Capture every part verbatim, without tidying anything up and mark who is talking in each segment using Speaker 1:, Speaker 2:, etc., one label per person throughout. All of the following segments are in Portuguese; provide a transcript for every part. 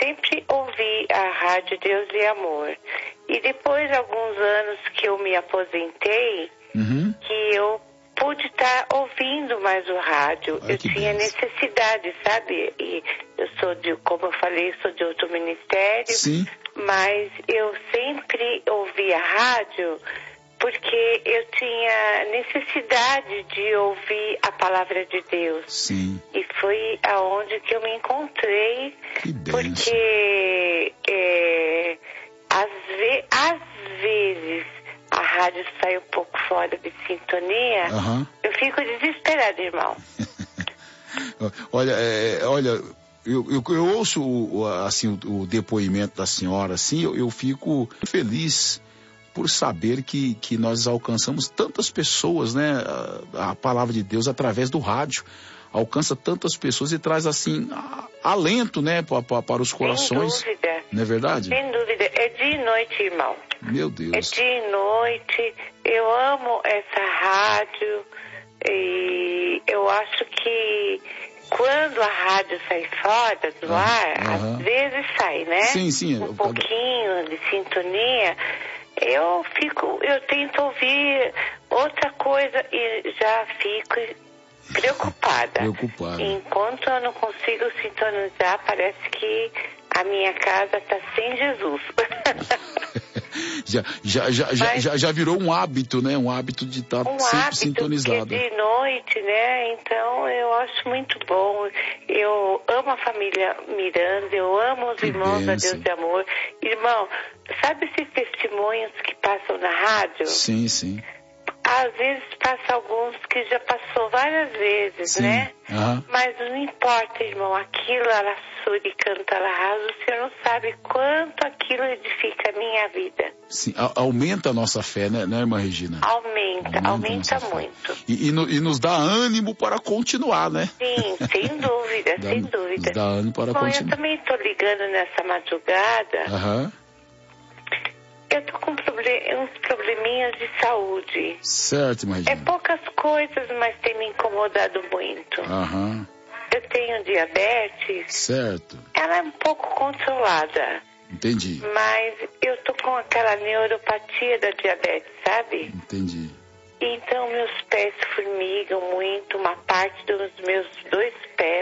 Speaker 1: sempre ouvi a Rádio Deus e Amor. E depois de alguns anos que eu me aposentei, uhum. que eu pude estar ouvindo mais o rádio. Ai, eu tinha Deus. necessidade, sabe? E eu sou de, como eu falei, sou de outro ministério.
Speaker 2: Sim.
Speaker 1: Mas eu sempre ouvi a rádio porque eu tinha necessidade de ouvir a palavra de Deus.
Speaker 2: Sim.
Speaker 1: E foi aonde que eu me encontrei.
Speaker 2: Que bênção.
Speaker 1: Porque é, às, ve- às vezes a rádio sai um pouco fora de sintonia, uhum. eu fico desesperada, irmão.
Speaker 2: olha, é, olha, eu, eu, eu ouço o, assim, o, o depoimento da senhora, assim, eu, eu fico feliz por saber que, que nós alcançamos tantas pessoas, né? A, a palavra de Deus através do rádio alcança tantas pessoas e traz assim a, alento, né, para, para, para os corações.
Speaker 1: Sem dúvida.
Speaker 2: Não é verdade?
Speaker 1: Sem dúvida. É dia e noite, irmão.
Speaker 2: Meu Deus.
Speaker 1: É dia e noite. Eu amo essa rádio e eu acho que quando a rádio sai fora do ah, ar, uh-huh. às vezes sai, né?
Speaker 2: Sim, sim.
Speaker 1: Um pouquinho de sintonia. Eu fico, eu tento ouvir outra coisa e já fico preocupada.
Speaker 2: Preocupada.
Speaker 1: Enquanto eu não consigo sintonizar, parece que a minha casa está sem Jesus.
Speaker 2: já, já, já, Mas, já, já virou um hábito, né? Um hábito de estar
Speaker 1: um
Speaker 2: sempre
Speaker 1: hábito
Speaker 2: sintonizado.
Speaker 1: De noite, né? Então eu acho muito bom. Eu amo a família Miranda, eu amo os
Speaker 2: que
Speaker 1: irmãos
Speaker 2: bênção.
Speaker 1: A Deus de Amor. Irmão, sabe esses testemunhos que passam na rádio?
Speaker 2: Sim, sim.
Speaker 1: Às vezes passa alguns que já passou várias vezes,
Speaker 2: sim.
Speaker 1: né?
Speaker 2: Uhum.
Speaker 1: Mas não importa, irmão, aquilo, ela e canta, ela rasa, você não sabe quanto aquilo edifica a minha vida.
Speaker 2: Sim, a, aumenta a nossa fé, né, né, irmã Regina?
Speaker 1: Aumenta, aumenta, aumenta muito.
Speaker 2: E, e, no, e nos dá ânimo para continuar, né?
Speaker 1: Sim, sem dúvida,
Speaker 2: dá,
Speaker 1: sem dúvida.
Speaker 2: Nos dá ânimo para
Speaker 1: Bom,
Speaker 2: continuar.
Speaker 1: eu também estou ligando nessa madrugada.
Speaker 2: Aham.
Speaker 1: Eu tô com problem, uns probleminhas de saúde.
Speaker 2: Certo, irmã Regina.
Speaker 1: É poucas coisas, mas tem me incomodado muito.
Speaker 2: Aham.
Speaker 1: Eu tenho diabetes.
Speaker 2: Certo.
Speaker 1: Ela é um pouco controlada.
Speaker 2: Entendi.
Speaker 1: Mas eu tô com aquela neuropatia da diabetes, sabe?
Speaker 2: Entendi.
Speaker 1: Então meus pés formigam muito, uma parte dos meus dois pés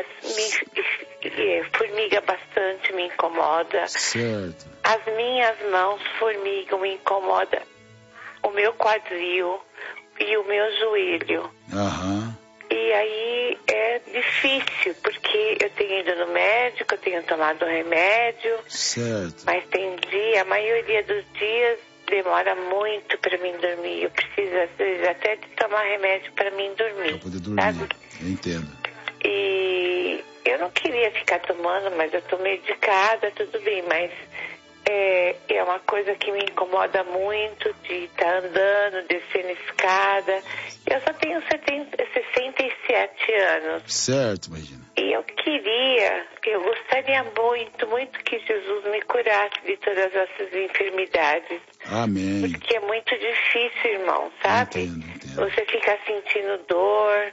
Speaker 1: me formiga bastante, me incomoda.
Speaker 2: Certo.
Speaker 1: As minhas mãos formigam, me incomoda o meu quadril e o meu joelho.
Speaker 2: Aham.
Speaker 1: E aí é difícil, porque eu tenho ido no médico, eu tenho tomado remédio.
Speaker 2: Certo.
Speaker 1: Mas tem dia, a maioria dos dias demora muito para mim dormir. Eu preciso, às vezes, até de tomar remédio para mim dormir.
Speaker 2: Para poder dormir,
Speaker 1: sabe?
Speaker 2: Eu entendo.
Speaker 1: E eu não queria ficar tomando, mas eu tô medicada, tudo bem, mas é, é uma coisa que me incomoda muito de estar andando, descendo escada. Eu só tenho setenta, sessenta e sete anos.
Speaker 2: Certo, imagina.
Speaker 1: E eu queria, eu gostaria muito, muito que Jesus me curasse de todas essas enfermidades.
Speaker 2: Amém.
Speaker 1: Porque é muito difícil, irmão, sabe?
Speaker 2: Entendo, entendo.
Speaker 1: Você fica sentindo dor.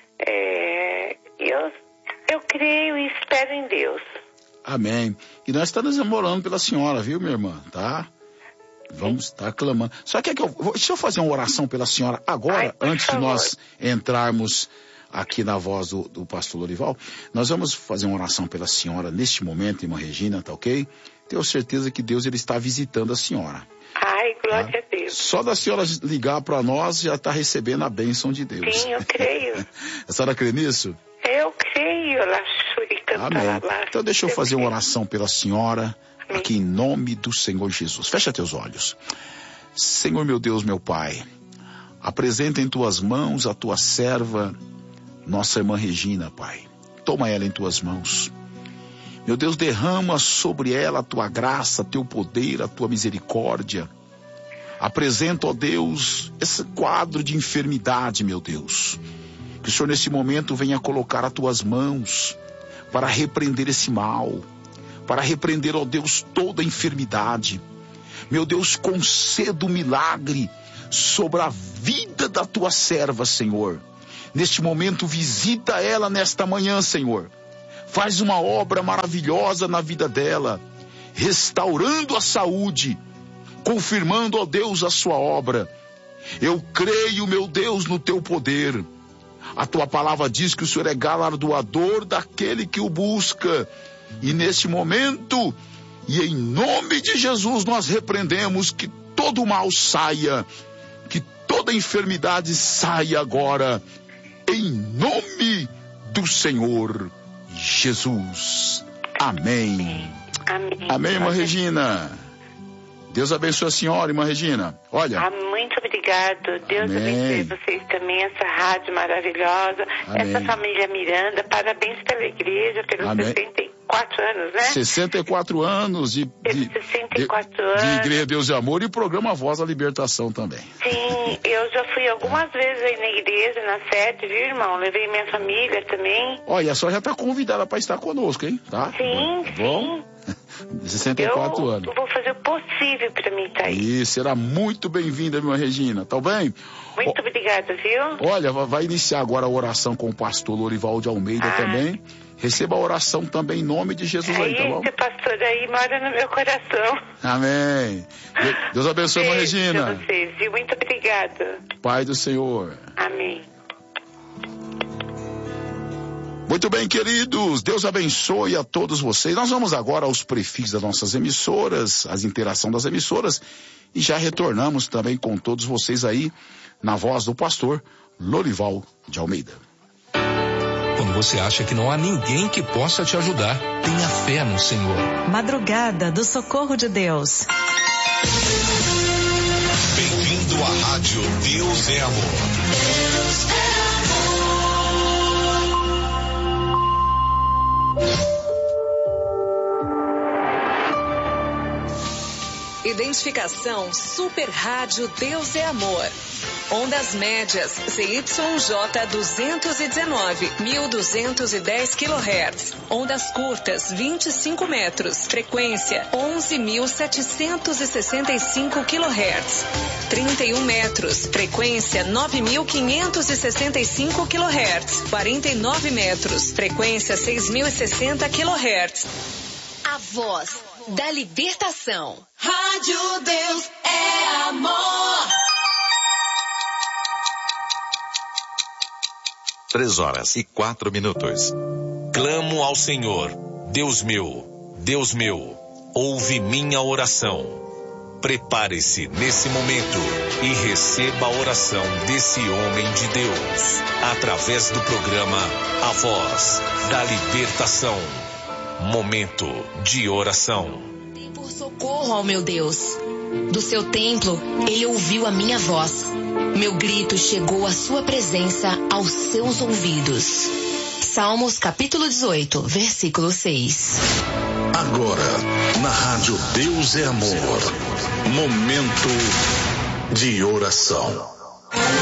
Speaker 1: É, eu, eu creio e espero em Deus.
Speaker 2: Amém. E nós estamos orando pela senhora, viu, minha irmã? Tá? Vamos estar clamando. Só que, é que eu, deixa eu fazer uma oração pela senhora agora,
Speaker 1: Ai,
Speaker 2: antes
Speaker 1: favor.
Speaker 2: de nós entrarmos aqui na voz do, do pastor Lorival. Nós vamos fazer uma oração pela senhora neste momento, irmã Regina, tá ok? Tenho certeza que Deus ele está visitando a senhora.
Speaker 1: Ai, glória
Speaker 2: tá?
Speaker 1: a Deus.
Speaker 2: Só da senhora ligar para nós já está recebendo a bênção de Deus.
Speaker 1: Sim, eu creio.
Speaker 2: A senhora crê nisso?
Speaker 1: Eu creio, Laxuri
Speaker 2: Amém. Então deixa eu fazer uma oração pela senhora, aqui em nome do Senhor Jesus. Fecha teus olhos. Senhor meu Deus, meu Pai, apresenta em tuas mãos a tua serva, nossa irmã Regina, Pai. Toma ela em tuas mãos. Meu Deus, derrama sobre ela a tua graça, teu poder, a tua misericórdia. Apresenta, ó Deus, esse quadro de enfermidade, meu Deus. Que o Senhor nesse momento venha colocar as tuas mãos para repreender esse mal, para repreender, ó Deus, toda a enfermidade. Meu Deus, conceda um milagre sobre a vida da tua serva, Senhor. Neste momento, visita ela nesta manhã, Senhor. faz uma obra maravilhosa na vida dela, restaurando a saúde, confirmando, ó Deus, a sua obra. Eu creio, meu Deus, no teu poder. A tua palavra diz que o Senhor é galardoador daquele que o busca. E neste momento, e em nome de Jesus, nós repreendemos que todo mal saia, que toda enfermidade saia agora, em nome do Senhor Jesus. Amém.
Speaker 1: Amém.
Speaker 2: Amém, irmã Regina. Deus abençoe a senhora, irmã Regina. Olha.
Speaker 1: Ah, muito obrigado. Deus
Speaker 2: Amém.
Speaker 1: abençoe vocês também, essa rádio maravilhosa,
Speaker 2: Amém.
Speaker 1: essa família Miranda. Parabéns pela igreja, pelos
Speaker 2: Amém.
Speaker 1: sessenta e quatro anos, né?
Speaker 2: sessenta e quatro anos de, de,
Speaker 1: sessenta e quatro
Speaker 2: de,
Speaker 1: anos.
Speaker 2: de Igreja Deus e Amor e programa Voz da Libertação também.
Speaker 1: Sim, eu já fui algumas vezes aí na igreja, na sede, viu, irmão? Levei minha família também.
Speaker 2: Olha, a senhora já está convidada para estar conosco, hein? Tá?
Speaker 1: Sim,
Speaker 2: tá bom?
Speaker 1: sim.
Speaker 2: sessenta e quatro
Speaker 1: eu
Speaker 2: anos.
Speaker 1: Eu vou fazer o possível para mim estar aí.
Speaker 2: E será muito bem-vinda, minha Regina, tá bem?
Speaker 1: Muito o... obrigada, viu?
Speaker 2: Olha, vai iniciar agora a oração com o pastor Lorival de Almeida ah. também. Receba a oração também em nome de Jesus aí, aí tá bom?
Speaker 1: Esse pastor aí mora no meu coração.
Speaker 2: Amém. Deus abençoe, irmã Regina.
Speaker 1: Beijo pra vocês, viu? Muito obrigada.
Speaker 2: Pai do Senhor.
Speaker 1: Amém.
Speaker 2: Muito bem, queridos, Deus abençoe a todos vocês. Nós vamos agora aos prefixos das nossas emissoras, as interação das emissoras, e já retornamos também com todos vocês aí na voz do pastor Lorival de Almeida.
Speaker 3: Quando você acha que não há ninguém que possa te ajudar, tenha fé no Senhor.
Speaker 4: Madrugada do Socorro de Deus.
Speaker 3: Bem-vindo à Rádio Deus é Amor. Deus é
Speaker 4: Identificação Super Rádio Deus é Amor. Ondas médias C Y J duzentos e dezenove, mil duzentos e dez quilohertz. Ondas curtas vinte e cinco metros. Frequência onze mil setecentos e sessenta e cinco quilohertz. trinta e um metros. Frequência nove mil quinhentos e sessenta e cinco quilohertz. quarenta e nove metros. Frequência seis mil e sessenta quilohertz.
Speaker 5: A voz da libertação.
Speaker 6: Rádio Deus é Amor.
Speaker 3: Três horas e quatro minutos. Clamo ao Senhor, Deus meu, Deus meu, ouve minha oração. Prepare-se nesse momento e receba a oração desse homem de Deus, através do programa A Voz da Libertação. Momento de oração.
Speaker 5: Por socorro ao meu Deus. Do seu templo, ele ouviu a minha voz. Meu grito chegou à sua presença, aos seus ouvidos. Salmos capítulo dezoito, versículo seis.
Speaker 7: Agora, na Rádio Deus é Amor, momento de oração.